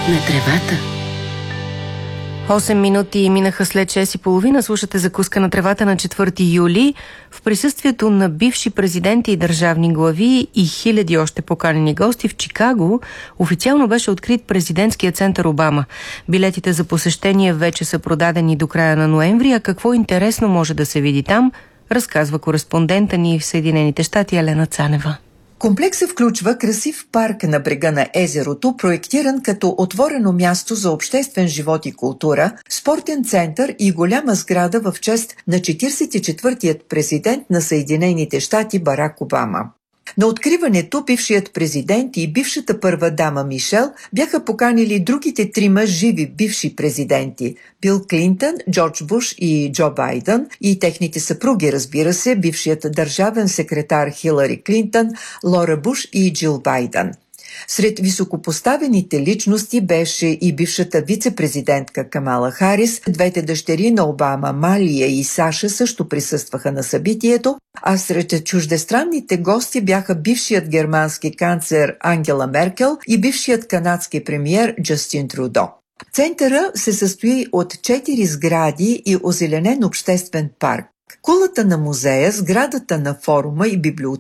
на тревата. 8 минути минаха след 6:30. Слушате закуска на тревата на 4 юли. В присъствието на бивши президенти и държавни глави и хиляди още поканени гости в Чикаго официално беше открит президентския център Обама. Билетите за посещение вече са продадени до края на ноември, а какво интересно може да се види там, разказва кореспондента ни в Съединените щати Елена Цанева. Комплексът включва красив парк на брега на езерото, проектиран като отворено място за обществен живот и култура, спортен център и голяма сграда в чест на 44-тият президент на Съединените щати Барак Обама. На откриването бившият президент и бившата първа дама Мишел бяха поканили другите трима живи бивши президенти – Бил Клинтън, Джордж Буш и Джо Байден, и техните съпруги, разбира се, бившият държавен секретар Хилари Клинтън, Лора Буш и Джил Байден. Сред високопоставените личности беше и бившата вице-президентка Камала Харис. Двете дъщери на Обама, Малия и Саша, също присъстваха на събитието, а сред чуждестранните гости бяха бившият германски канцлер Ангела Меркел и бившият канадски премиер Джастин Трудо. Центъра се състои от 4 сгради и озеленен обществен парк. Кулата на музея, сградата на форума и библиотека